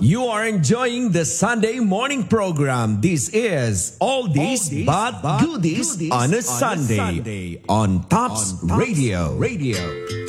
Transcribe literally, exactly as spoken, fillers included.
You are enjoying the Sunday morning program. This is Oldies, Oldies but, but Goodies, goodies on a Sunday, Sunday on Tops, on Tops Radio. Radio.